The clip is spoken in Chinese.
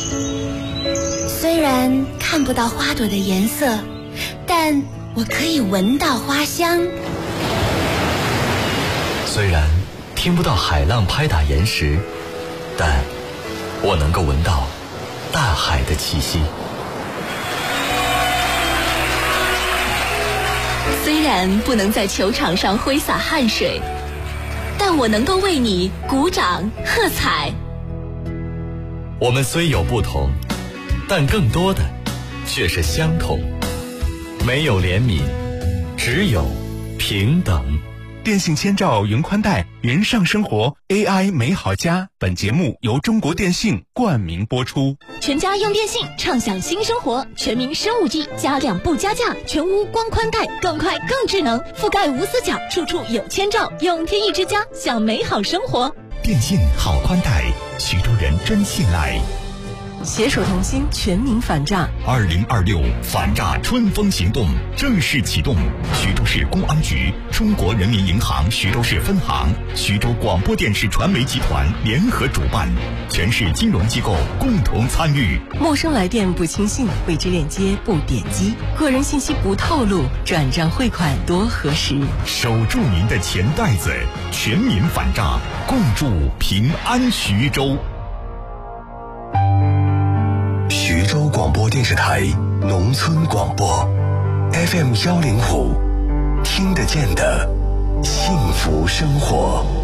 虽然看不到花朵的颜色，但我可以闻到花香。 虽然听不到海浪拍打岩石，但我能够闻到大海的气息。 虽然不能在球场上挥洒汗水，但我能够为你鼓掌喝彩。 我们虽有不同，但更多的却是相同。没有怜悯，只有平等。 电信千兆云宽带，云上生活 AI 美好家。本节目由中国电信冠名播出。 全家用电信，畅享新生活。全民升 5G， 加量不加价，全屋光宽带，更快更智能，覆盖无死角，处处有千兆。用天翼之家，享美好生活。 电信好宽带，徐州人真信赖。 携手同心，全民反诈。 2026反诈春风行动正式启动。徐州市公安局、中国人民银行徐州市分行、徐州广播电视传媒集团联合主办，全市金融机构共同参与。 陌生来电不轻信，未知链接不点击，个人信息不透露，转账汇款多核实。 守住您的钱袋子，全民反诈，共筑平安徐州。 徐州广播电视台农村广播 FM105，听得见的幸福生活。